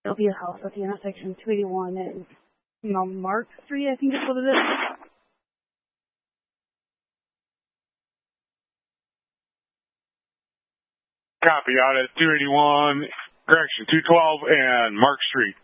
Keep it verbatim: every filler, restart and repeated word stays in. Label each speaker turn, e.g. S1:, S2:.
S1: There'll be a house at the intersection of two eighty-one and, you know, Mark Street, I think is what it is.
S2: Copy, out at two eighty-one, correction, two twelve and Mark Street.